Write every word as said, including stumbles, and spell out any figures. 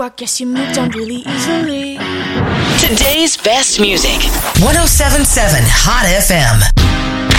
I guess you moved on really easily. Today's best music. one oh seven point seven Hot F M.